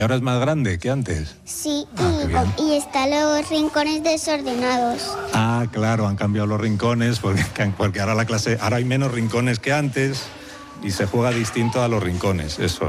Ahora es más grande que antes. Sí, qué bien. y están los rincones desordenados. Ah, claro, han cambiado los rincones porque ahora ahora hay menos rincones que antes y se juega distinto a los rincones, eso